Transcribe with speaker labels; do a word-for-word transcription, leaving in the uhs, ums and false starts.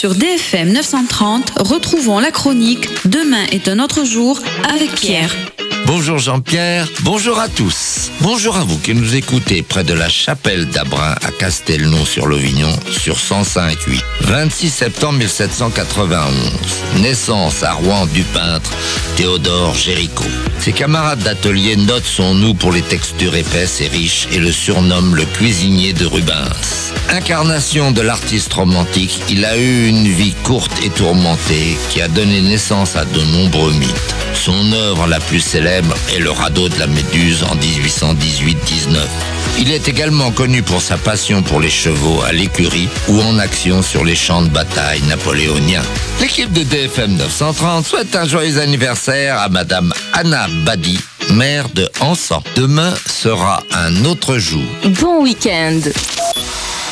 Speaker 1: sur D F M neuf cent trente, retrouvons la chronique Demain est un autre jour avec Pierre.
Speaker 2: Bonjour Jean-Pierre, bonjour à tous. Bonjour à vous qui nous écoutez près de la chapelle d'Abrin à Castelnau-sur-Lovignon sur cent cinq virgule huit. vingt-six septembre mille sept cent quatre-vingt-onze. Naissance à Rouen du peintre Théodore Géricault. Ses camarades d'atelier notent son nous pour les textures épaisses et riches et le surnomment le cuisinier de Rubens. Incarnation de l'artiste romantique, il a eu une vie courte et tourmentée qui a donné naissance à de nombreux mythes. Son œuvre la plus célèbre est le radeau de la Méduse en dix-huit cent dix-huit dix-neuf. Il est également connu pour sa passion pour les chevaux à l'écurie ou en action sur les champs de bataille napoléoniens. L'équipe de D F M neuf cent trente souhaite un joyeux anniversaire à Madame Anna Badi, maire de Ansan. Demain sera un autre jour.
Speaker 3: Bon week-end.